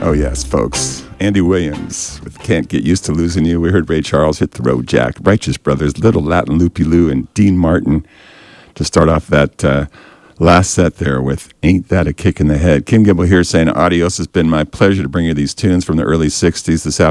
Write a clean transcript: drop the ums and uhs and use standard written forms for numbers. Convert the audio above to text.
Oh, yes, folks. Andy Williams with Can't Get Used to Losing You. We heard Ray Charles hit the road, Jack. Righteous Brothers, Little Latin Loopy Lou, and Dean Martin to start off that last set there with Ain't That a Kick in the Head. Kim Gibble here saying, adios. It's been my pleasure to bring you these tunes from the early 60s this afternoon.